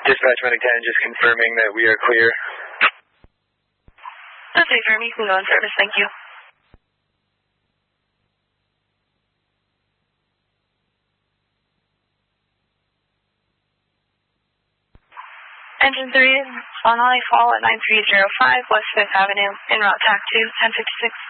Dispatch Medic 10, just confirming that we are clear. That's a firm. You can go in service. Thank you. Engine 3, Sonali Fall at 9305 West 5th Avenue, en route TAC 2, 1056.